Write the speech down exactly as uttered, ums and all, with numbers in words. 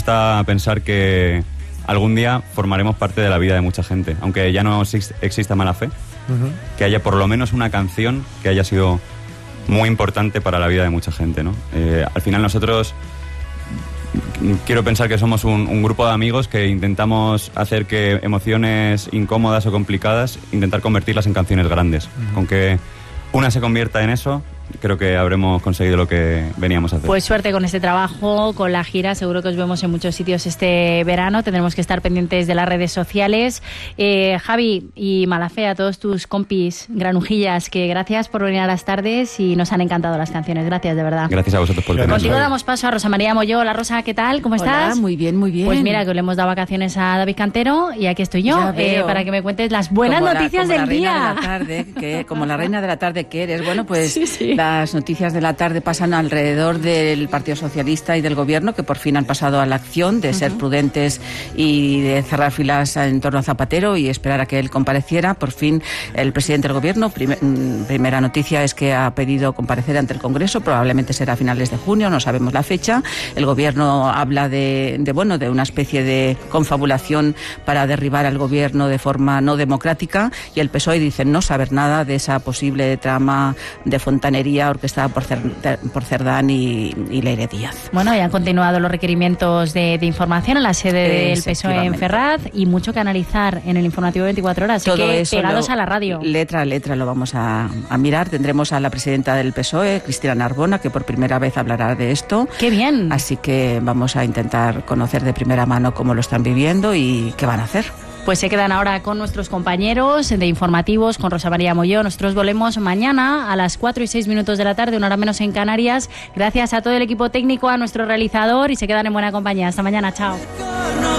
gusta pensar que algún día formaremos parte de la vida de mucha gente, aunque ya no exista Mala Fe, uh-huh. que haya por lo menos una canción que haya sido muy importante para la vida de mucha gente, ¿no? Eh, al final nosotros quiero pensar que somos un, un grupo de amigos que intentamos hacer que emociones incómodas o complicadas, intentar convertirlas en canciones grandes. Uh-huh. Con que una se convierta en eso, creo que habremos conseguido lo que veníamos a hacer. Pues suerte con este trabajo, con la gira. Seguro que os vemos en muchos sitios este verano. Tendremos que estar pendientes de las redes sociales. Eh, Javi y Mala Fe, a todos tus compis granujillas, que gracias por venir a las tardes y nos han encantado las canciones. Gracias, de verdad. Gracias a vosotros por tenernos. Contigo damos paso a Rosa María Molló. Hola, Rosa, ¿qué tal? ¿Cómo estás? Hola, muy bien, muy bien. Pues mira, que le hemos dado vacaciones a David Cantero y aquí estoy yo eh, para que me cuentes las buenas como noticias la, como del la día. Reina de la tarde, que, como la reina de la tarde que eres. Bueno, pues sí, sí. Las noticias de la tarde pasan alrededor del Partido Socialista y del Gobierno, que por fin han pasado a la acción de ser uh-huh. prudentes y de cerrar filas en torno a Zapatero y esperar a que él compareciera. Por fin el presidente del Gobierno, prim- primera noticia es que ha pedido comparecer ante el Congreso, probablemente será a finales de junio, no sabemos la fecha. El Gobierno habla de, de bueno, de una especie de confabulación para derribar al Gobierno de forma no democrática, y el P S O E dice no saber nada de esa posible trama de fontanería orquestada por por Cerdán y, y Leire Díaz. Bueno, ya han continuado los requerimientos de, de información en la sede del P S O E en Ferraz y mucho que analizar en el informativo veinticuatro horas. Así Todo que eso pegados lo, a la radio. Letra a letra lo vamos a, a mirar. Tendremos a la presidenta del P S O E, Cristina Narbona, que por primera vez hablará de esto. ¡Qué bien! Así que vamos a intentar conocer de primera mano cómo lo están viviendo y qué van a hacer. Pues se quedan ahora con nuestros compañeros de informativos, con Rosa María Molló. Nosotros volvemos mañana a las cuatro y seis minutos de la tarde, una hora menos en Canarias. Gracias a todo el equipo técnico, a nuestro realizador, y se quedan en buena compañía. Hasta mañana, chao.